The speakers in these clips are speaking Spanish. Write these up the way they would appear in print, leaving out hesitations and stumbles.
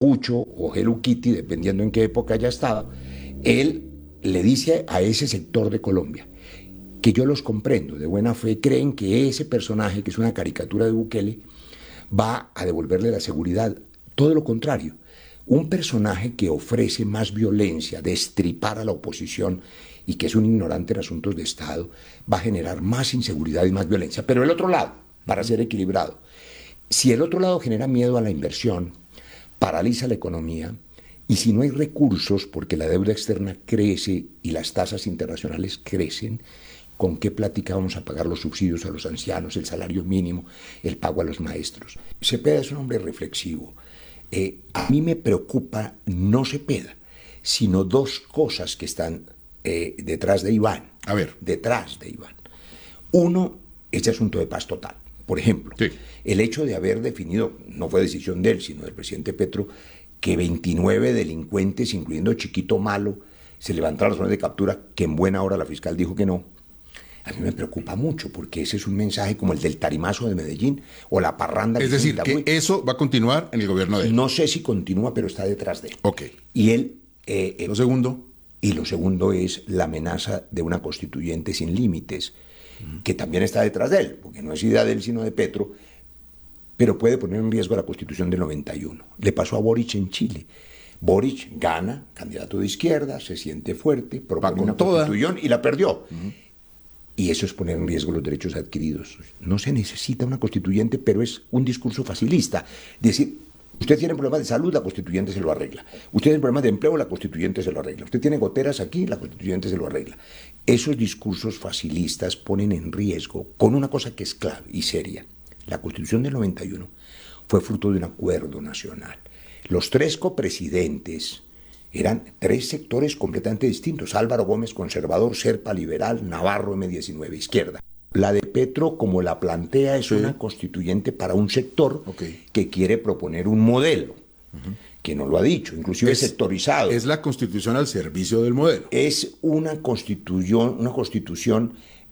Ayacucho o Hello Kitty, dependiendo en qué época haya estado, él le dice a ese sector de Colombia, que yo los comprendo, de buena fe, creen que ese personaje, que es una caricatura de Bukele, va a devolverle la seguridad. Todo lo contrario, un personaje que ofrece más violencia, destripar a la oposición y que es un ignorante en asuntos de Estado, va a generar más inseguridad y más violencia. Pero el otro lado, para ser equilibrado, si el otro lado genera miedo a la inversión, paraliza la economía, y si no hay recursos, porque la deuda externa crece y las tasas internacionales crecen, ¿con qué plática vamos a pagar los subsidios a los ancianos, el salario mínimo, el pago a los maestros? Cepeda es un hombre reflexivo. A mí me preocupa no Cepeda, sino dos cosas que están detrás de Iván. A ver. Detrás de Iván. Uno, este asunto de paz total. Por ejemplo, sí, el hecho de haber definido, no fue decisión de él, sino del presidente Petro, que 29 delincuentes, incluyendo Chiquito Malo, se levantaron las órdenes de captura, que en buena hora la fiscal dijo que no. A mí me preocupa mucho, porque ese es un mensaje como el del tarimazo de Medellín o la parranda. Es decir, que eso va a continuar en el gobierno de él. No sé si continúa, pero está detrás de él. Ok. Y él... lo segundo. Y lo segundo es la amenaza de una constituyente sin límites, que también está detrás de él, porque no es idea de él, sino de Petro, pero puede poner en riesgo la Constitución del 91. Le pasó a Boric en Chile. Boric gana, candidato de izquierda, se siente fuerte, propone una constitución y la perdió. Y eso es poner en riesgo los derechos adquiridos. No se necesita una constituyente, pero es un discurso facilista. Decir, usted tiene problemas de salud, la constituyente se lo arregla. Usted tiene problemas de empleo, la constituyente se lo arregla. Usted tiene goteras aquí, la constituyente se lo arregla. Esos discursos facilistas ponen en riesgo con una cosa que es clave y seria. La Constitución del 91 fue fruto de un acuerdo nacional. Los tres copresidentes eran tres sectores completamente distintos. Álvaro Gómez, conservador; Serpa, liberal; Navarro, M19, izquierda. La de Petro, como la plantea, es una constituyente para un sector que quiere proponer un modelo, que no lo ha dicho, inclusive es sectorizado. Es la Constitución al servicio del modelo. Es una constitución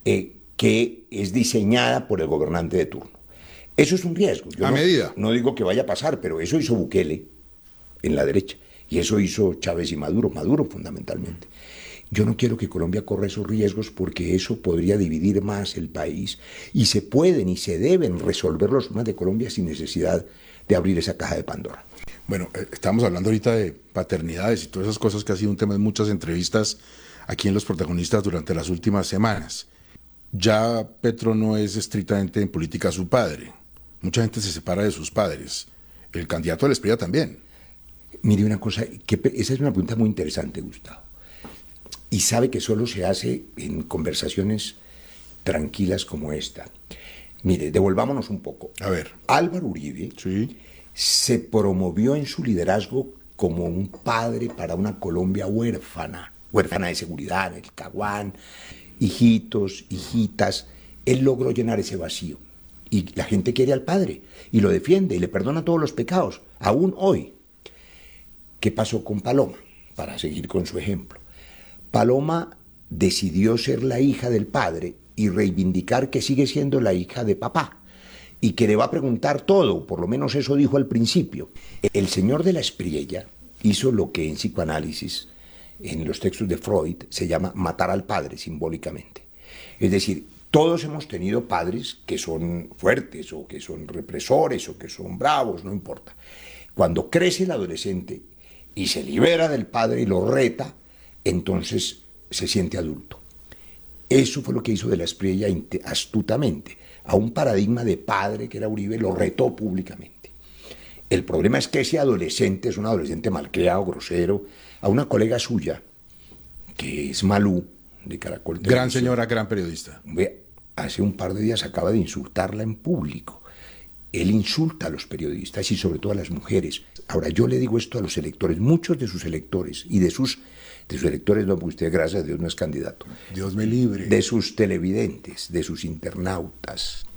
que es diseñada por el gobernante de turno. Eso es un riesgo. Yo medida. No digo que vaya a pasar, pero eso hizo Bukele en la derecha. Y eso hizo Chávez y Maduro fundamentalmente. Yo no quiero que Colombia corra esos riesgos, porque eso podría dividir más el país, y se pueden y se deben resolver los problemas de Colombia sin necesidad de abrir esa caja de Pandora. Bueno, estamos hablando ahorita de paternidades y todas esas cosas que ha sido un tema en muchas entrevistas aquí en Los Protagonistas durante las últimas semanas. Ya Petro no es estrictamente en política su padre. Mucha gente se separa de sus padres. El candidato de la Espriella también. Mire una cosa, esa es una pregunta muy interesante, Gustavo. Y sabe que solo se hace en conversaciones tranquilas como esta. Mire, devolvámonos un poco. A ver. Álvaro Uribe se promovió en su liderazgo como un padre para una Colombia huérfana de seguridad, el Caguán, hijitos, hijitas. Él logró llenar ese vacío. Y la gente quiere al padre, y lo defiende, y le perdona todos los pecados, aún hoy. ¿Qué pasó con Paloma? Para seguir con su ejemplo. Paloma decidió ser la hija del padre y reivindicar que sigue siendo la hija de papá, y que le va a preguntar todo, por lo menos eso dijo al principio. El señor de la Espriella hizo lo que en psicoanálisis, en los textos de Freud, se llama matar al padre simbólicamente. Es decir, todos hemos tenido padres que son fuertes, o que son represores, o que son bravos, no importa. Cuando crece el adolescente y se libera del padre y lo reta, entonces se siente adulto. Eso fue lo que hizo de la Espriella astutamente. A un paradigma de padre que era Uribe lo retó públicamente. El problema es que ese adolescente es un adolescente malcriado, grosero. A una colega suya, que es Malú, de Caracol Televisión, gran señora, gran periodista, hace un par de días acaba de insultarla en público. Él insulta a los periodistas y sobre todo a las mujeres. Ahora, yo le digo esto a los electores, muchos de sus electores, y de sus electores, no, porque usted, gracias a Dios, no es candidato. Dios me libre. De sus televidentes, de sus internautas.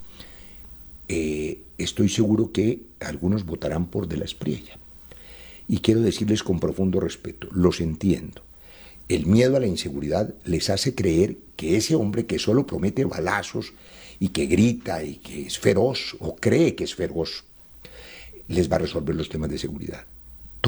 Estoy seguro que algunos votarán por de la Espriella. Y quiero decirles con profundo respeto, los entiendo. El miedo a la inseguridad les hace creer que ese hombre que solo promete balazos y que grita y que es feroz, o cree que es feroz, les va a resolver los temas de seguridad.